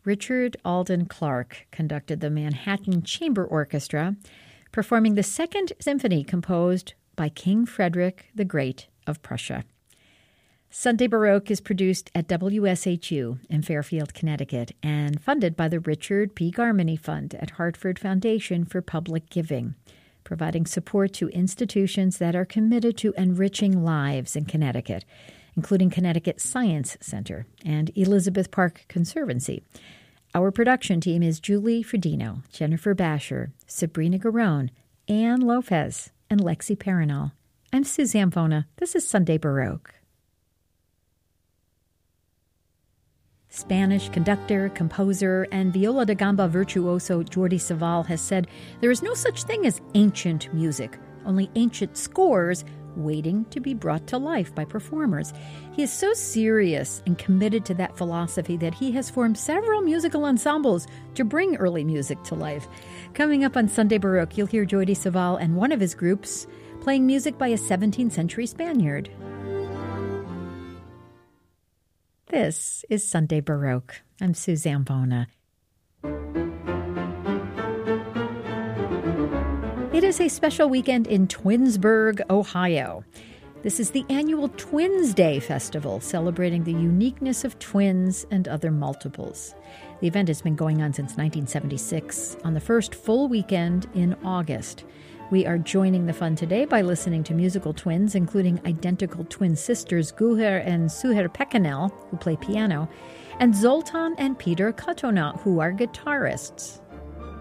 Richard Alden Clark conducted the Manhattan Chamber Orchestra, performing the Second Symphony composed by King Frederick the Great of Prussia. Sunday Baroque is produced at WSHU in Fairfield, Connecticut, and funded by the Richard P. Garmany Fund at Hartford Foundation for Public Giving, providing support to institutions that are committed to enriching lives in Connecticut, including Connecticut Science Center and Elizabeth Park Conservancy. Our production team is Julie Fredino, Jennifer Basher, Sabrina Garone, Ann Lopez, and Lexi Parinal. I'm Suzanne Bona. This is Sunday Baroque. Spanish conductor, composer, and viola da gamba virtuoso Jordi Savall has said there is no such thing as ancient music, only ancient scores waiting to be brought to life by performers. He is so serious and committed to that philosophy that he has formed several musical ensembles to bring early music to life. Coming up on Sunday Baroque, you'll hear Jordi Savall and one of his groups playing music by a 17th century Spaniard. This is Sunday Baroque. I'm Suzanne Bona. It is a special weekend in Twinsburg, Ohio. This is the annual Twins Day Festival, celebrating the uniqueness of twins and other multiples. The event has been going on since 1976, on the first full weekend in August. We are joining the fun today by listening to musical twins, including identical twin sisters Guher and Suher Pekanel, who play piano, and Zoltan and Peter Katona, who are guitarists.